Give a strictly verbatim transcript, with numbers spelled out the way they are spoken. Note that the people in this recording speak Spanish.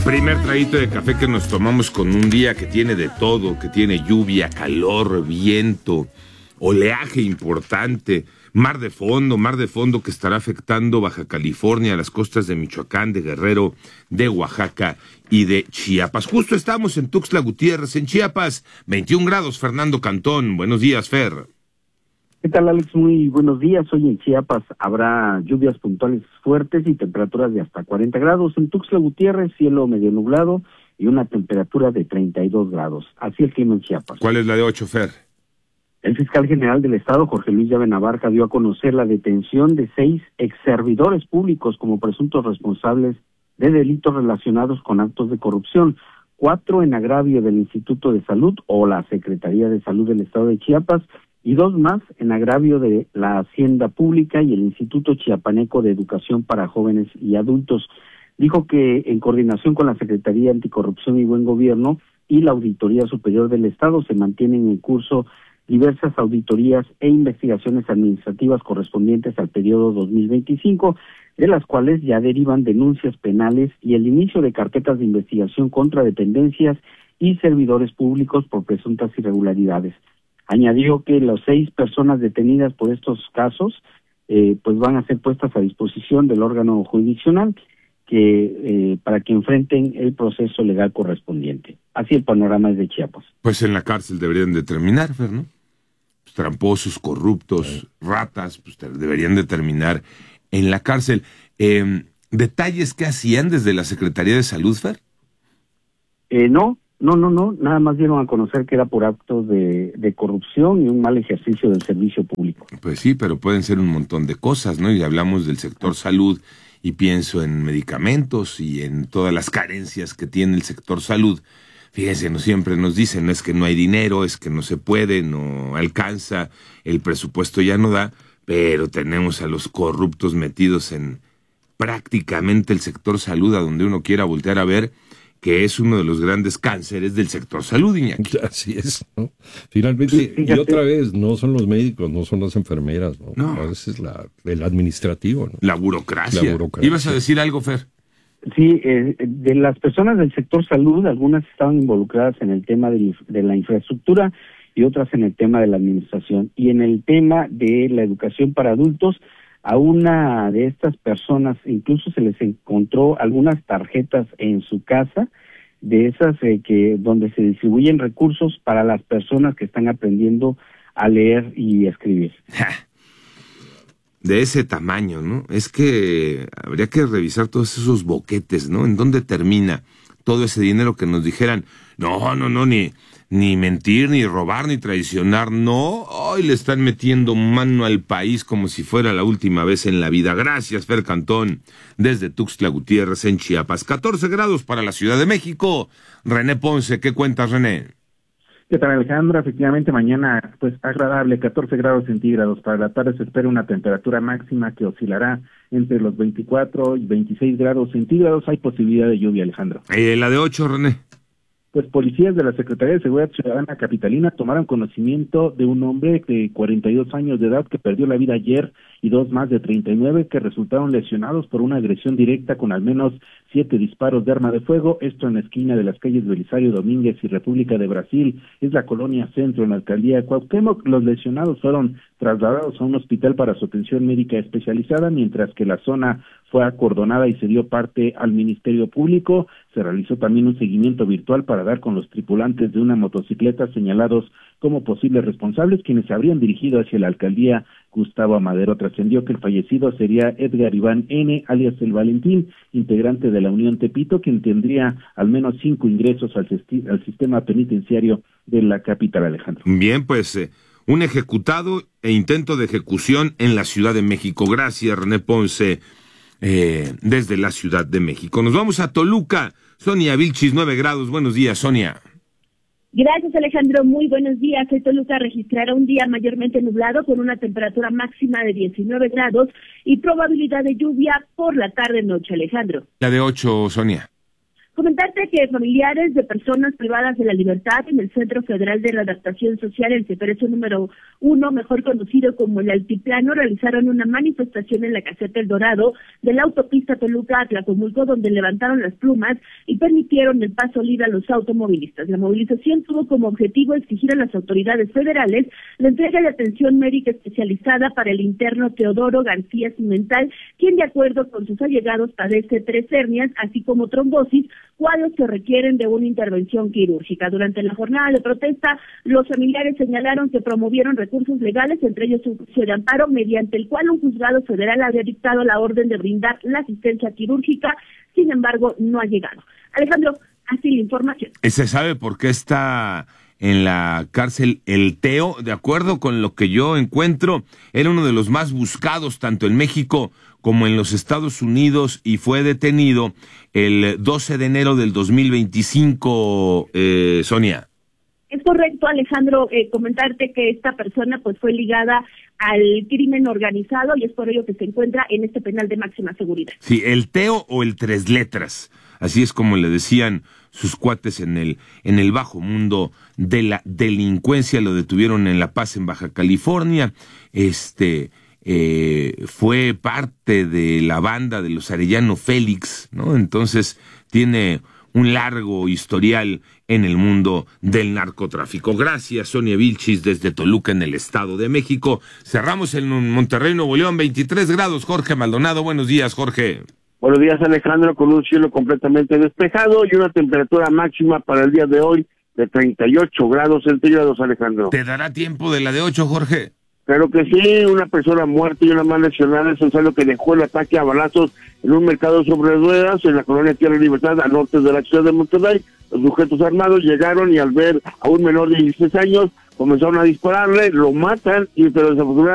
Primer traguito de café que nos tomamos con un día que tiene de todo, que tiene lluvia, calor, viento, oleaje importante, mar de fondo, mar de fondo que estará afectando Baja California, las costas de Michoacán, de Guerrero, de Oaxaca y de Chiapas. Justo estamos en Tuxtla Gutiérrez, en Chiapas, veintiún grados, Fernando Cantón. Buenos días, Fer. ¿Qué tal, Alex? Muy buenos días. Hoy en Chiapas habrá lluvias puntuales fuertes y temperaturas de hasta cuarenta grados. En Tuxtla Gutiérrez, cielo medio nublado y una temperatura de treinta y dos grados. Así el clima en Chiapas. ¿Cuál es la de ocho, Fer? El fiscal general del Estado, Jorge Luis Llave Navarca, dio a conocer la detención de seis exservidores públicos como presuntos responsables de delitos relacionados con actos de corrupción. Cuatro en agravio del Instituto de Salud o la Secretaría de Salud del Estado de Chiapas, y dos más en agravio de la Hacienda Pública y el Instituto Chiapaneco de Educación para Jóvenes y Adultos. Dijo que en coordinación con la Secretaría Anticorrupción y Buen Gobierno y la Auditoría Superior del Estado se mantienen en curso diversas auditorías e investigaciones administrativas correspondientes al periodo dos mil veinticinco, de las cuales ya derivan denuncias penales y el inicio de carpetas de investigación contra dependencias y servidores públicos por presuntas irregularidades. Añadió que las seis personas detenidas por estos casos eh, pues van a ser puestas a disposición del órgano jurisdiccional que eh, para que enfrenten el proceso legal correspondiente. Así el panorama es de Chiapas. Pues en la cárcel deberían de terminar, Fer, ¿no? Pues tramposos, corruptos, sí. ratas, pues deberían de terminar en la cárcel. Eh, ¿Detalles que hacían desde la Secretaría de Salud, Fer? Eh, no. No, no, no, nada más dieron a conocer que era por actos de, de corrupción y un mal ejercicio del servicio público. Pues sí, pero pueden ser un montón de cosas, ¿no? Y hablamos del sector salud y pienso en medicamentos y en todas las carencias que tiene el sector salud. Fíjense, no siempre nos dicen, no es que no hay dinero, es que no se puede, no alcanza, el presupuesto ya no da, pero tenemos a los corruptos metidos en prácticamente el sector salud, a donde uno quiera voltear a ver, que es uno de los grandes cánceres del sector salud, Iñaki. Así es, ¿no? Finalmente, sí, y otra vez, no son los médicos, no son las enfermeras, ¿no? no. A veces la, el administrativo, ¿no? La burocracia. La burocracia. ¿Ibas a decir algo, Fer? Sí, eh, de las personas del sector salud, algunas estaban involucradas en el tema de, de la infraestructura y otras en el tema de la administración. Y en el tema de la educación para adultos, a una de estas personas incluso se les encontró algunas tarjetas en su casa, de esas eh, que donde se distribuyen recursos para las personas que están aprendiendo a leer y escribir. De ese tamaño, ¿no? Es que habría que revisar todos esos boquetes, ¿no? ¿En dónde termina todo ese dinero que nos dijeran? No, no, no, ni... Ni mentir, ni robar, ni traicionar, no. Hoy le están metiendo mano al país como si fuera la última vez en la vida. Gracias, Fer Cantón, desde Tuxtla Gutiérrez, en Chiapas. catorce grados para la Ciudad de México. René Ponce, ¿qué cuentas, René? ¿Qué tal, Alejandro? Efectivamente, mañana, pues, agradable, catorce grados centígrados. Para la tarde se espera una temperatura máxima que oscilará entre los veinticuatro y veintiséis grados centígrados. Hay posibilidad de lluvia, Alejandro. Eh, la de ocho, René. Pues policías de la Secretaría de Seguridad Ciudadana capitalina tomaron conocimiento de un hombre de cuarenta y dos años de edad que perdió la vida ayer y dos más de treinta y nueve que resultaron lesionados por una agresión directa con al menos siete disparos de arma de fuego, esto en la esquina de las calles Belisario Domínguez y República de Brasil, es la colonia Centro en la alcaldía de Cuauhtémoc. Los lesionados fueron trasladados a un hospital para su atención médica especializada, mientras que la zona fue acordonada y se dio parte al Ministerio Público. Se realizó también un seguimiento virtual para dar con los tripulantes de una motocicleta señalados como posibles responsables, quienes se habrían dirigido hacia la alcaldía Gustavo Amadero. Trascendió que el fallecido sería Edgar Iván N., alias El Valentín, integrante de la Unión Tepito, quien tendría al menos cinco ingresos al, al sistema penitenciario de la capital, Alejandro. Bien, pues eh, un ejecutado e intento de ejecución en la Ciudad de México. Gracias, René Ponce, eh, desde la Ciudad de México. Nos vamos a Toluca. Sonia Vilchis, nueve grados. Buenos días, Sonia. Gracias, Alejandro. Muy buenos días. Hoy Toluca registrará un día mayormente nublado con una temperatura máxima de diecinueve grados y probabilidad de lluvia por la tarde-noche, Alejandro. La de ocho, Sonia. Comentarte que familiares de personas privadas de la libertad en el Centro Federal de Readaptación Social, el CEPERESO número uno, mejor conocido como el Altiplano, realizaron una manifestación en la Caseta El Dorado de la autopista Toluca a Tlacomulco, donde levantaron las plumas y permitieron el paso libre a los automovilistas. La movilización tuvo como objetivo exigir a las autoridades federales la entrega de atención médica especializada para el interno Teodoro García Cimental, quien de acuerdo con sus allegados padece tres hernias, así como trombosis, cuadros que requieren de una intervención quirúrgica. Durante la jornada de protesta, los familiares señalaron que promovieron recursos legales, entre ellos un juicio de amparo, mediante el cual un juzgado federal había dictado la orden de brindar la asistencia quirúrgica, sin embargo, no ha llegado. Alejandro, así la información. ¿Se sabe por qué está en la cárcel el Teo? De acuerdo con lo que yo encuentro, era uno de los más buscados tanto en México como en los Estados Unidos y fue detenido el doce de enero del dos mil veinticinco, eh, Sonia. Es correcto, Alejandro, eh, comentarte que esta persona pues fue ligada al crimen organizado y es por ello que se encuentra en este penal de máxima seguridad. Sí, el Teo o el Tres Letras, así es como le decían sus cuates en el en el bajo mundo de la delincuencia. Lo detuvieron en La Paz, en Baja California. Este eh, fue parte de la banda de los Arellano Félix, ¿no? Entonces tiene un largo historial en el mundo del narcotráfico. Gracias, Sonia Vilchis, desde Toluca, en el Estado de México. Cerramos en Monterrey, Nuevo León, veintitrés grados. Jorge Maldonado, buenos días, Jorge. Buenos días, Alejandro, con un cielo completamente despejado y una temperatura máxima para el día de hoy de treinta y ocho grados centígrados, Alejandro. ¿Te dará tiempo de la de ocho, Jorge? Claro que sí, una persona muerta y una más lesionada, eso es lo que dejó el ataque a balazos en un mercado sobre ruedas en la colonia Tierra y Libertad, al norte de la ciudad de Monterrey. Los sujetos armados llegaron y al ver a un menor de dieciséis años comenzaron a dispararle, lo matan, y pero desafortunadamente